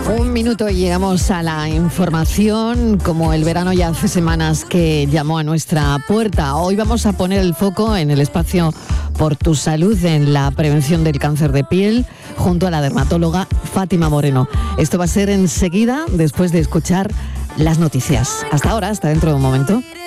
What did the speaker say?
Un minuto y llegamos a la información. Como el verano ya hace semanas que llamó a nuestra puerta, hoy vamos a poner el foco en el espacio Por tu Salud, en la prevención del cáncer de piel, junto a la dermatóloga Fátima Moreno. Esto va a ser enseguida, después de escuchar las noticias. Hasta ahora, hasta dentro de un momento.